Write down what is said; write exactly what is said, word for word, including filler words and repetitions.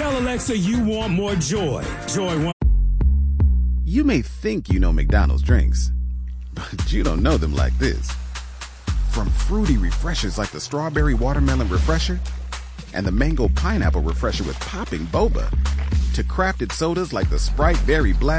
Tell Alexa you want more joy. Joy one. You may think you know McDonald's drinks, but you don't know them like this. From fruity refreshers like the strawberry watermelon refresher and the mango pineapple refresher with popping boba, to crafted sodas like the Sprite Berry Blast